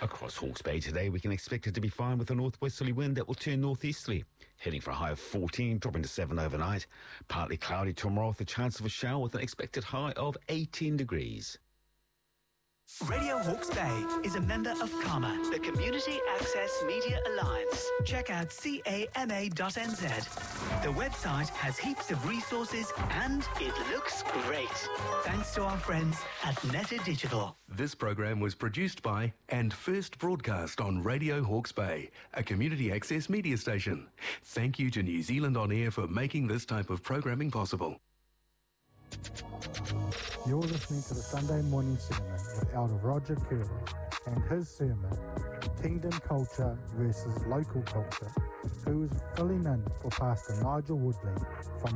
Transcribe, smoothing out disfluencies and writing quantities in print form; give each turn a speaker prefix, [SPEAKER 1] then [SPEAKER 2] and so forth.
[SPEAKER 1] Across Hawke's Bay today, we can expect it to be fine with a northwesterly wind that will turn northeasterly, heading for a high of 14, dropping to 7 overnight. Partly cloudy tomorrow with a chance of a shower with an expected high of 18 degrees.
[SPEAKER 2] Radio Hawke's Bay is a member of CAMA, the Community Access Media Alliance. Check out cama.nz. The website has heaps of resources and it looks great. Thanks to our friends at Netta Digital.
[SPEAKER 3] This program was produced by and first broadcast on Radio Hawke's Bay, a community access media station. Thank you to New Zealand On Air for making this type of programming possible.
[SPEAKER 4] You're listening to the Sunday Morning Sermon with Elder Roger Curley and his sermon, Kingdom Culture versus Local Culture, who is filling in for Pastor Nigel Woodley from